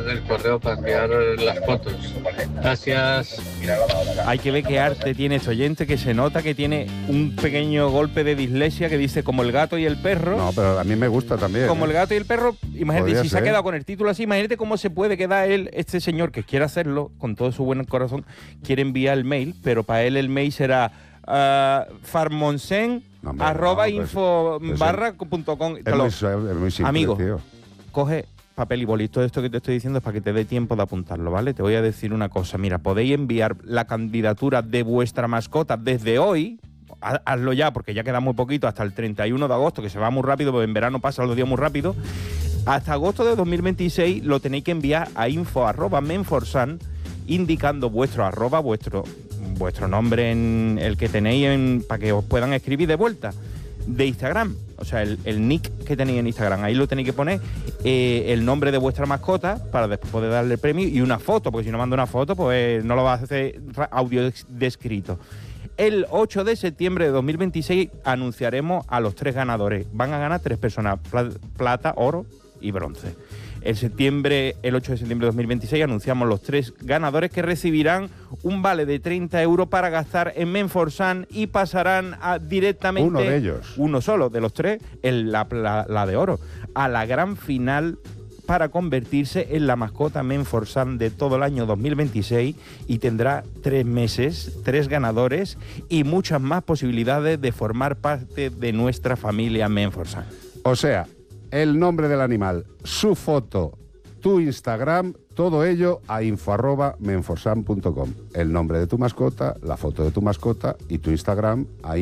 del correo para enviar las fotos. Gracias. Hay que ver qué arte tiene este oyente, que se nota que tiene un pequeño golpe de dislexia, que dice como el gato y el perro. No, pero a mí me gusta también. Como el gato y el perro, imagínate, Podría si se ha ser. quedado con el título así, imagínate cómo se puede quedar él, este señor que quiere hacerlo, con todo su buen corazón, quiere enviar el mail, pero para él el mail será farmonsen No, hombre, arroba no, info pues, barra punto com. Es muy simple, Amigo, tío. coge papel y boli. Todo esto que te estoy diciendo es para que te dé tiempo de apuntarlo, ¿vale? Te voy a decir una cosa. Mira, podéis enviar la candidatura de vuestra mascota desde hoy. Hazlo ya, porque ya queda muy poquito, hasta el 31 de agosto, que se va muy rápido, porque en verano pasan los días muy rápido. Hasta agosto de 2026 lo tenéis que enviar a info@menforsan, indicando vuestro arroba, vuestro nombre en el que tenéis para que os puedan escribir de vuelta, de Instagram. O sea, el nick que tenéis en Instagram, ahí lo tenéis que poner, el nombre de vuestra mascota para después poder darle el premio y una foto, porque si no mando una foto, pues no lo vas a hacer audio descrito. El 8 de septiembre de 2026 anunciaremos a los 3 ganadores. Van a ganar 3 personas, plata, oro y bronce. El 8 de septiembre de 2026 anunciamos los 3 ganadores, que recibirán un vale de 30 euros para gastar en Menforsan y pasarán directamente... Uno de ellos. Uno solo de los 3, la de oro, a la gran final para convertirse en la mascota Menforsan de todo el año 2026, y tendrá 3 meses, 3 ganadores y muchas más posibilidades de formar parte de nuestra familia Menforsan. O sea, el nombre del animal, su foto, tu Instagram, todo ello a info@menforsan.com. El nombre de tu mascota, la foto de tu mascota y tu Instagram a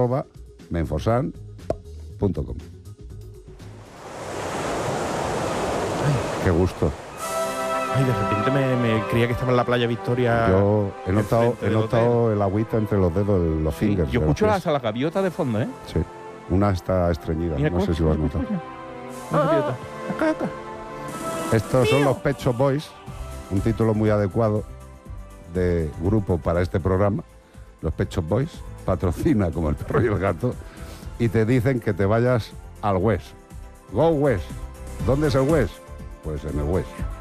info@menforsan.com. Qué gusto. Ay, de repente me creía que estaba en la playa Victoria. Yo he notado enfrente del hotel. el agüita entre los dedos, los Sí, fingers. yo de los escucho pies. hasta las gaviotas de fondo, ¿eh? Sí, una está estreñida, Mira no cómo- sé si lo has notado. Una gaviota. Estos son los Pet Shop Boys, un título muy adecuado de grupo para este programa. Los Pet Shop Boys patrocina como el perro y el gato y te dicen que te vayas al West. Go West. ¿Dónde es el West? Pues en el West.